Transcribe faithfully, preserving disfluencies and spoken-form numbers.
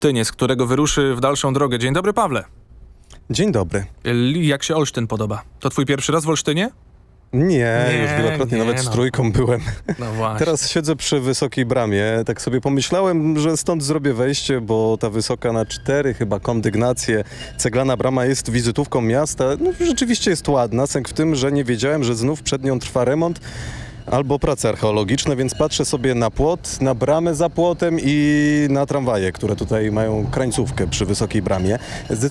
Olsztynie, z którego wyruszy w dalszą drogę. Dzień dobry, Pawle. Dzień dobry. Jak się Olsztyn podoba? To twój pierwszy raz w Olsztynie? Nie, Nie, już wielokrotnie, nie, nawet z no. trójką byłem. No właśnie. Teraz siedzę przy Wysokiej Bramie. Tak sobie pomyślałem, że stąd zrobię wejście, bo ta wysoka na cztery chyba kondygnacje ceglana brama jest wizytówką miasta. No rzeczywiście jest ładna. Sęk w tym, że nie wiedziałem, że znów przed nią trwa remont albo prace archeologiczne, więc patrzę sobie na płot, na bramę za płotem i na tramwaje, które tutaj mają krańcówkę przy Wysokiej Bramie.